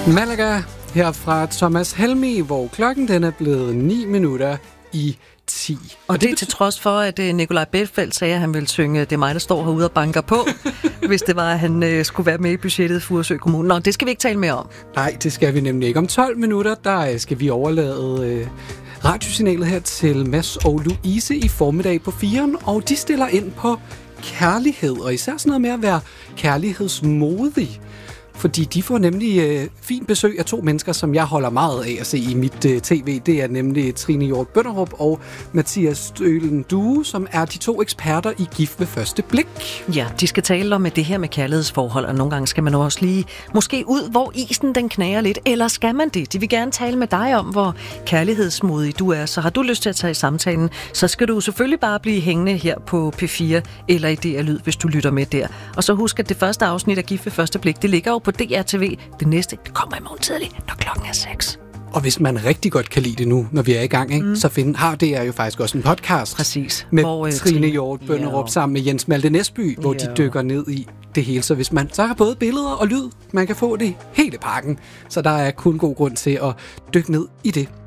Malaga her fra Thomas Helmig, hvor klokken den er blevet 9 minutter i 10. Og det er til trods for, at Nikolaj Belfeldt sagde, at han ville synge "Det er mig, der står herude og banker på", hvis det var, at han skulle være med i budgettet i Furesø Kommune. Nå, det skal vi ikke tale mere om. Nej, det skal vi nemlig ikke. Om 12 minutter, der skal vi overlade radiosignalet her til Mads og Louise i formiddag på 4'eren, og de stiller ind på kærlighed, og især sådan noget med at være kærlighedsmodig. Fordi de får nemlig fint besøg af to mennesker, som jeg holder meget af at se i mit tv. Det er nemlig Trine Hjort Bønderup og Mathias Stølen Due, som er de to eksperter i Gift ved første blik. Ja, de skal tale om det her med kærlighedsforhold, og nogle gange skal man også lige måske ud, hvor isen den knager lidt, eller skal man det? De vil gerne tale med dig om, hvor kærlighedsmodig du er. Så har du lyst til at tage i samtalen, så skal du selvfølgelig bare blive hængende her på P4 eller i DR Lyd, hvis du lytter med der. Og så husk, at det første afsnit af Gift ved første blik, det ligger jo på DRTV. Det næste, det kommer i morgen tidlig, når klokken er 6. Og hvis man rigtig godt kan lide det nu, når vi er i gang, ikke, så har det jo faktisk også en podcast. Præcis. Med Trine Hjort Bønderup sammen med Jens Malte Næsby, hvor de dykker ned i det hele. Så hvis man så har både billeder og lyd, man kan få det hele pakken. Så der er kun god grund til at dykke ned i det.